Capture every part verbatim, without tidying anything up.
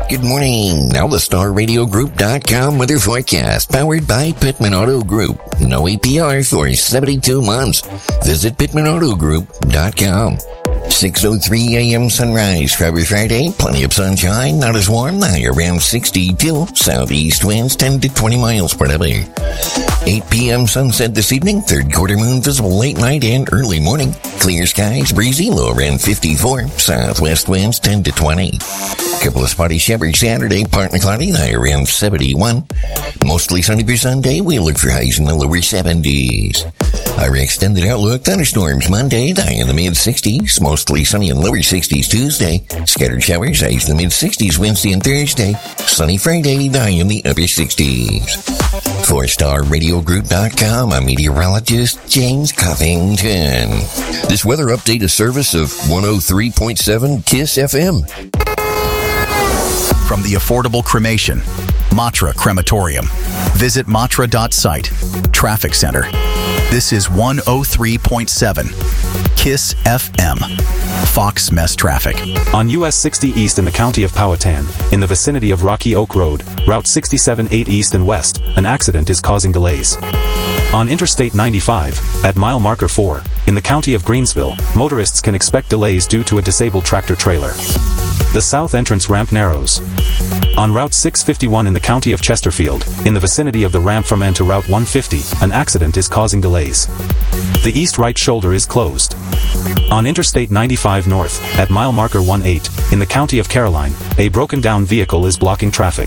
Good morning. Now the Star Radio Group dot com weather forecast, powered by Pittman Auto Group. No A P R for seventy-two months. Visit Pittman Auto Group dot com. six oh three a.m. sunrise Friday, Friday. Plenty of sunshine, not as warm. The high around sixty-two. Southeast winds ten to twenty miles per hour. eight p.m. sunset this evening. Third quarter moon visible late night and early morning. Clear skies, breezy, low around fifty-four. Southwest winds ten to twenty. Couple of spotty showers Saturday, partly cloudy, high around seventy-one. Mostly sunny for Sunday. We look for highs in the lower seventies. Our extended outlook, thunderstorms Monday, the high in the mid-sixties. Mostly sunny and lower sixties Tuesday. Scattered showers, highs in the mid-sixties Wednesday and Thursday. Sunny Friday, the high in the upper sixties. For Star Radio Group dot com, I'm meteorologist James Covington. This weather update is service of one oh three point seven KISS F M. From the affordable cremation, Matra Crematorium. Visit matra dot site. Traffic Center. This is one oh three point seven KISS F M. Fox Mess Traffic. On U S sixty East in the county of Powhatan, in the vicinity of Rocky Oak Road, Route sixty-seven eight East and West, an accident is causing delays. On Interstate ninety-five, at mile marker four, in the county of Greensville, motorists can expect delays due to a disabled tractor-trailer. The south entrance ramp narrows. On Route six fifty-one in the county of Chesterfield, in the vicinity of the ramp from N to Route one fifty, an accident is causing delays. The east right shoulder is closed. On Interstate ninety-five North, at mile marker eighteen, in the county of Caroline, a broken-down vehicle is blocking traffic.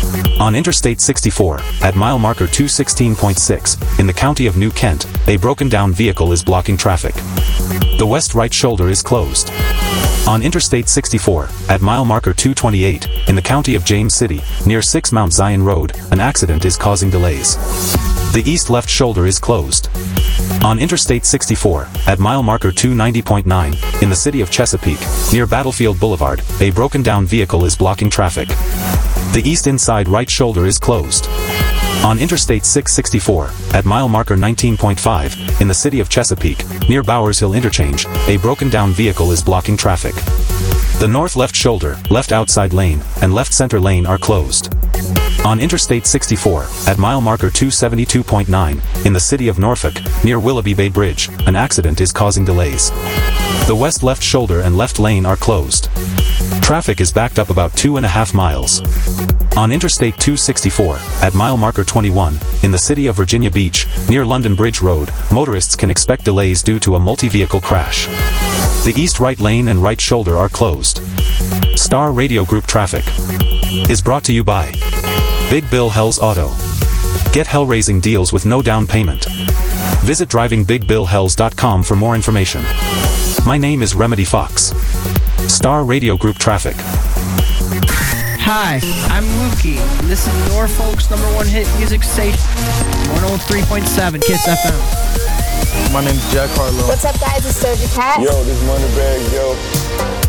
On Interstate sixty-four, at mile marker two sixteen point six, in the county of New Kent, a broken-down vehicle is blocking traffic. The west right shoulder is closed. On Interstate sixty-four, at mile marker two twenty-eight, in the county of James City, near six Mount Zion Road, an accident is causing delays. The east left shoulder is closed. On Interstate sixty-four, at mile marker two ninety point nine, in the city of Chesapeake, near Battlefield Boulevard, a broken-down vehicle is blocking traffic. The east inside right shoulder is closed. On Interstate six sixty-four, at mile marker nineteen point five, in the city of Chesapeake, near Bowers Hill Interchange, a broken-down vehicle is blocking traffic. The north left shoulder, left outside lane, and left center lane are closed. On Interstate sixty-four, at mile marker two seventy-two point nine, in the city of Norfolk, near Willoughby Bay Bridge, an accident is causing delays. The west left shoulder and left lane are closed. Traffic is backed up about two and a half miles. On Interstate two sixty-four, at mile marker twenty-one, in the city of Virginia Beach, near London Bridge Road, motorists can expect delays due to a multi-vehicle crash. The east right lane and right shoulder are closed. Star Radio Group Traffic is brought to you by Big Bill Hells Auto. Get hell-raising deals with no down payment. Visit driving big bill hells dot com for more information. My name is Remedy Fox. Star Radio Group Traffic. Hi, I'm Lukey. This is Norfolk's number one hit music station, one oh three point seven KISS F M. My name's Jack Harlow. What's up, guys? It's Doja Cat. Yo, this is Moneybag, yo.